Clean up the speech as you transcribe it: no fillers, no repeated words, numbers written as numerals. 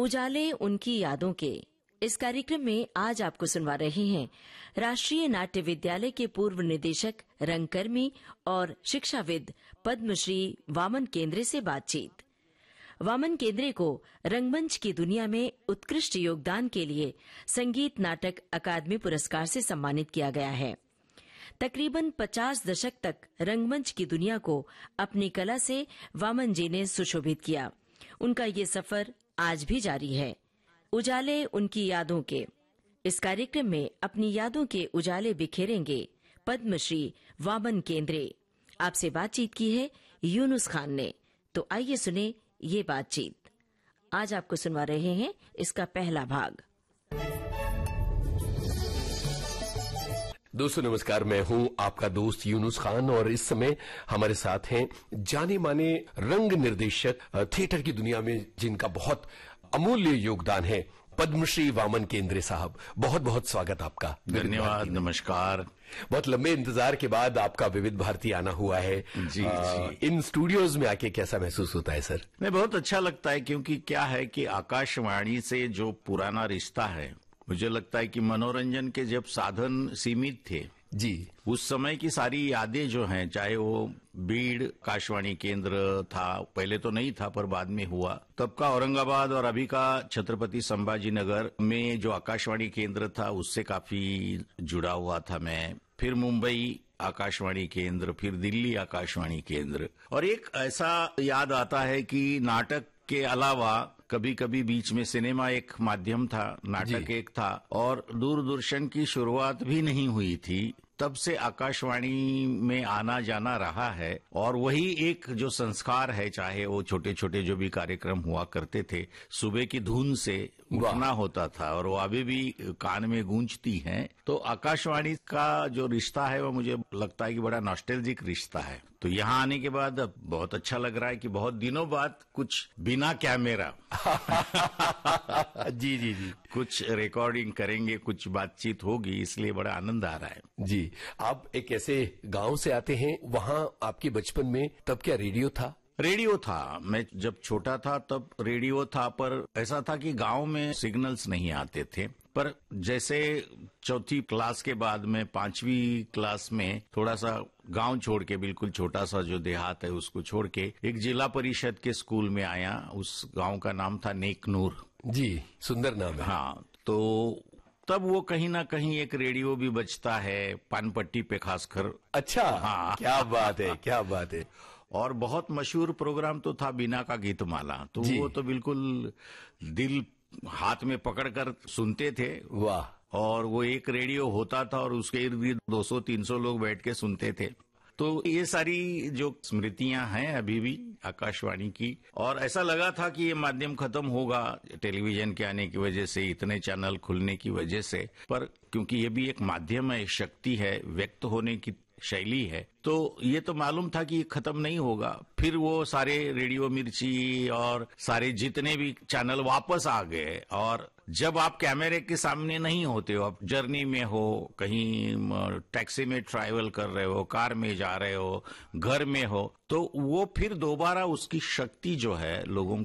उजाले उनकी यादों के इस कार्यक्रम में आज आपको सुनवा रहे हैं राष्ट्रीय नाट्य विद्यालय के पूर्व निदेशक, रंगकर्मी और शिक्षाविद पद्मश्री वामन केंद्रे से बातचीत। वामन केंद्रे को रंगमंच की दुनिया में उत्कृष्ट योगदान के लिए संगीत नाटक अकादमी पुरस्कार से सम्मानित किया गया है। तकरीबन 50 दशक तक रंगमंच की दुनिया को अपनी कला से वामन जी ने सुशोभित किया। उनका ये सफर आज भी जारी है। उजाले उनकी यादों के इस कार्यक्रम में अपनी यादों के उजाले बिखेरेंगे पद्मश्री वामन केंद्रे। आपसे बातचीत की है यूनुस खान ने। तो आइए सुने ये बातचीत। आज आपको सुनवा रहे हैं इसका पहला भाग। दोस्तों नमस्कार, मैं हूं आपका दोस्त यूनुस खान और इस समय हमारे साथ हैं जाने माने रंग निर्देशक, थिएटर की दुनिया में जिनका बहुत अमूल्य योगदान है, पद्मश्री वामन केंद्रे साहब। बहुत बहुत स्वागत आपका। धन्यवाद, नमस्कार। बहुत लंबे इंतजार के बाद आपका विविध भारती आना हुआ है। जी जी। इन स्टूडियोज में आके कैसा महसूस होता है सर? नहीं, बहुत अच्छा लगता है, क्योंकि क्या है कि आकाशवाणी से जो पुराना रिश्ता है, मुझे लगता है कि मनोरंजन के जब साधन सीमित थे जी, उस समय की सारी यादें जो हैं, चाहे वो बीड़ आकाशवाणी केंद्र था, पहले तो नहीं था पर बाद में हुआ, तब का औरंगाबाद और अभी का छत्रपति संभाजी नगर में जो आकाशवाणी केंद्र था उससे काफी जुड़ा हुआ था मैं। फिर मुंबई आकाशवाणी केंद्र, फिर दिल्ली आकाशवाणी केंद्र। और एक ऐसा याद आता है कि नाटक के अलावा कभी कभी बीच में सिनेमा एक माध्यम था, नाटक एक था, और दूरदर्शन की शुरुआत भी नहीं हुई थी। तब से आकाशवाणी में आना जाना रहा है और वही एक जो संस्कार है, चाहे वो छोटे छोटे जो भी कार्यक्रम हुआ करते थे, सुबह की धुन से उठना होता था और वो अभी भी कान में गूंजती है। तो आकाशवाणी का जो रिश्ता है वो मुझे लगता है कि बड़ा नॉस्टैल्जिक रिश्ता है। तो यहाँ आने के बाद बहुत अच्छा लग रहा है कि बहुत दिनों बाद कुछ बिना कैमरा जी जी जी, कुछ रिकॉर्डिंग करेंगे, कुछ बातचीत होगी, इसलिए बड़ा आनंद आ रहा है। जी, आप एक ऐसे गांव से आते हैं, वहां आपके बचपन में तब क्या रेडियो था? रेडियो था। मैं जब छोटा था तब रेडियो था, पर ऐसा था कि गांव में सिग्नल्स नहीं आते थे। पर जैसे चौथी क्लास के बाद में 5वीं क्लास में थोड़ा सा गांव छोड़ के, बिल्कुल छोटा सा जो देहात है उसको छोड़ के एक जिला परिषद के स्कूल में आया। उस गांव का नाम था नेकनूर। जी, सुंदर नाम है। हाँ, तो तब वो कहीं ना कहीं एक रेडियो भी बजता है, पानपट्टी पे खासकर। अच्छा, हाँ, क्या बात है, क्या बात है। और बहुत मशहूर प्रोग्राम तो था बीना का गीतमाला। तो वो तो बिल्कुल दिल हाथ में पकड़कर सुनते थे। वाह। और वो एक रेडियो होता था और उसके इर्द गिर्द 200-300 लोग बैठ के सुनते थे। तो ये सारी जो स्मृतियां हैं अभी भी आकाशवाणी की। और ऐसा लगा था कि ये माध्यम खत्म होगा टेलीविजन के आने की वजह से, इतने चैनल खुलने की वजह से, पर क्योंकि ये भी एक माध्यम है, शक्ति है, व्यक्त होने की शैली है, तो ये तो मालूम था कि ये खत्म नहीं होगा। फिर वो सारे रेडियो मिर्ची और सारे जितने भी चैनल वापस आ गए। और जब आप कैमरे के सामने नहीं होते हो, आप जर्नी में हो, कहीं टैक्सी में ट्रैवल कर रहे हो, कार में जा रहे हो, घर में हो, तो वो फिर दोबारा उसकी शक्ति जो है लोगों